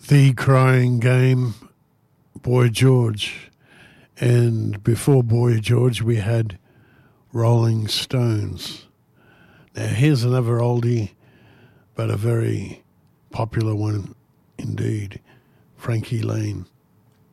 The Crying Game, Boy George. And before Boy George, we had Rolling Stones. Now, here's another oldie, but a very popular one indeed, Frankie Lane.